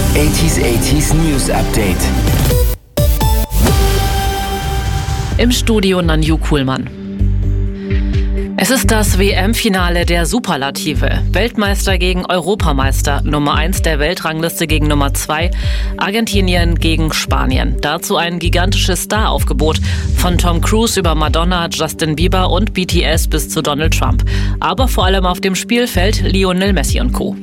80s News Update. Im Studio Nanju Kuhlmann. Es ist das WM-Finale der Superlative. Weltmeister gegen Europameister, Nummer 1 der Weltrangliste gegen Nummer 2, Argentinien gegen Spanien. Dazu ein gigantisches Staraufgebot von Tom Cruise über Madonna, Justin Bieber und BTS bis zu Donald Trump. Aber vor allem auf dem Spielfeld Lionel Messi und Co.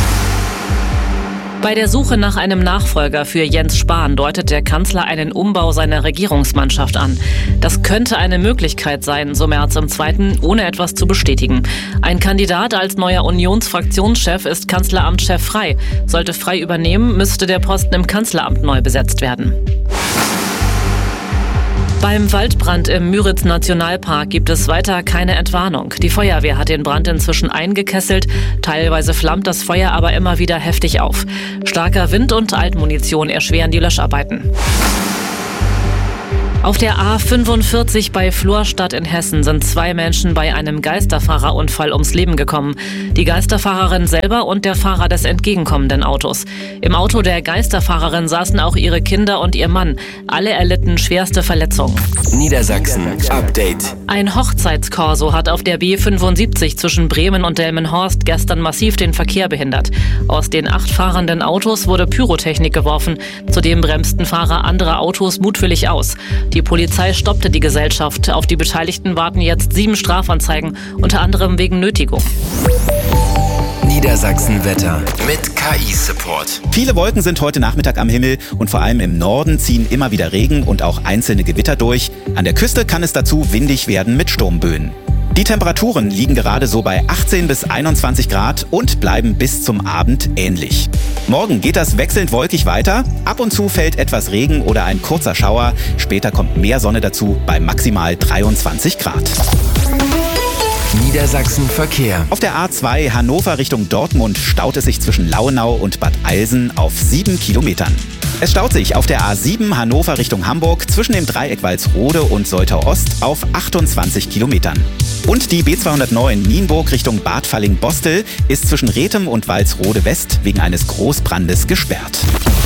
Bei der Suche nach einem Nachfolger für Jens Spahn deutet der Kanzler einen Umbau seiner Regierungsmannschaft an. Das könnte eine Möglichkeit sein, so Merz im Zweiten, ohne etwas zu bestätigen. Ein Kandidat als neuer Unionsfraktionschef ist Kanzleramtschef Frey. Sollte Frey übernehmen, müsste der Posten im Kanzleramt neu besetzt werden. Beim Waldbrand im Müritz-Nationalpark gibt es weiter keine Entwarnung. Die Feuerwehr hat den Brand inzwischen eingekesselt. Teilweise flammt das Feuer aber immer wieder heftig auf. Starker Wind und Altmunition erschweren die Löscharbeiten. Auf der A45 bei Florstadt in Hessen sind 2 Menschen bei einem Geisterfahrerunfall ums Leben gekommen. Die Geisterfahrerin selber und der Fahrer des entgegenkommenden Autos. Im Auto der Geisterfahrerin saßen auch ihre Kinder und ihr Mann. Alle erlitten schwerste Verletzungen. Niedersachsen Update. Ein Hochzeitskorso hat auf der B75 zwischen Bremen und Delmenhorst gestern massiv den Verkehr behindert. Aus den 8 fahrenden Autos wurde Pyrotechnik geworfen. Zudem bremsten Fahrer anderer Autos mutwillig aus. Die Polizei stoppte die Gesellschaft. Auf die Beteiligten warten jetzt 7 Strafanzeigen, unter anderem wegen Nötigung. Niedersachsen Wetter mit KI-Support. Viele Wolken sind heute Nachmittag am Himmel und vor allem im Norden ziehen immer wieder Regen und auch einzelne Gewitter durch. An der Küste kann es dazu windig werden mit Sturmböen. Die Temperaturen liegen gerade so bei 18 bis 21 Grad und bleiben bis zum Abend ähnlich. Morgen geht das wechselnd wolkig weiter. Ab und zu fällt etwas Regen oder ein kurzer Schauer. Später kommt mehr Sonne dazu bei maximal 23 Grad. Niedersachsen Verkehr. Auf der A2 Hannover Richtung Dortmund staut es sich zwischen Lauenau und Bad Eilsen auf 7 Kilometern. Es staut sich auf der A7 Hannover Richtung Hamburg zwischen dem Dreieck Walsrode und Soltau Ost auf 28 Kilometern. Und die B209 Nienburg Richtung Bad Falling-Bostel ist zwischen Rethem und Walsrode West wegen eines Großbrandes gesperrt.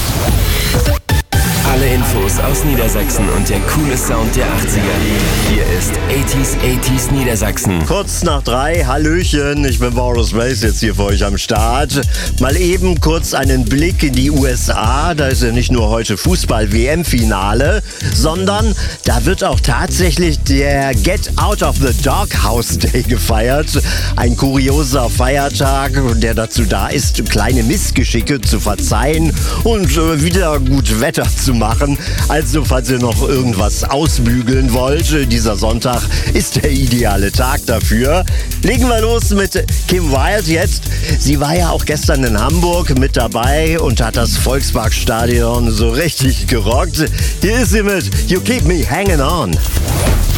Alle Infos aus Niedersachsen und der coole Sound der 80er. Hier ist 80s Niedersachsen. Kurz nach 3, Hallöchen, ich bin Boris Race jetzt hier für euch am Start. Mal eben kurz einen Blick in die USA. Da ist ja nicht nur heute Fußball-WM-Finale, sondern da wird auch tatsächlich der Get Out of the Doghouse Day gefeiert. Ein kurioser Feiertag, der dazu da ist, kleine Missgeschicke zu verzeihen und wieder gut Wetter zu machen. Also, falls ihr noch irgendwas ausbügeln wollt, dieser Sonntag ist der ideale Tag dafür. Legen wir los mit Kim Wilde jetzt. Sie war ja auch gestern in Hamburg mit dabei und hat das Volksparkstadion so richtig gerockt. Hier ist sie mit You Keep Me Hanging On.